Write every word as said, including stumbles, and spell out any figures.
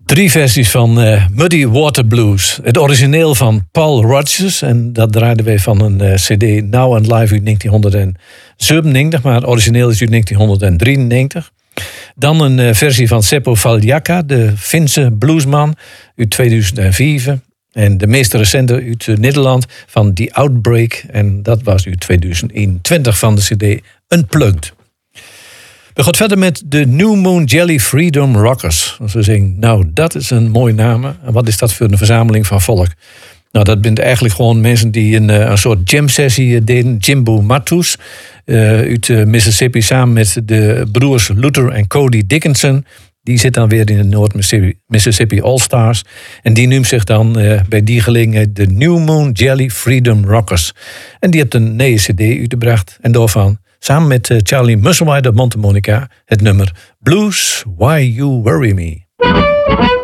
Drie versies van uh, Muddy Water Blues. Het origineel van Paul Rodgers. En dat draaiden wij van een uh, cd Now and Live uit negentien zevenennegentig. Maar het origineel is uit negentien drieënnegentig. Dan een uh, versie van Seppo Valjaka, de Finse bluesman, uit tweeduizend vier. En de meest recente uit uh, Nederland van The Outbreak. En dat was uit tweeduizend eenentwintig van de cd Unplugged. We gaan verder met de New Moon Jelly Freedom Rockers. Als we zeggen, nou, dat is een mooie naam. En wat is dat voor een verzameling van volk? Nou, dat zijn eigenlijk gewoon mensen die een, een soort jam-sessie deden. Jimbo Matus uh, uit uh, Mississippi samen met de broers Luther en Cody Dickinson. Die zit dan weer in de Noord-Mississippi All-Stars. En die noemt zich dan uh, bij die gelegenheid de New Moon Jelly Freedom Rockers. En die heeft een nieuwe cd uitgebracht. En daarvan, samen met uh, Charlie Musselwhite op Monte Monica, het nummer Blues, Why You Worry Me.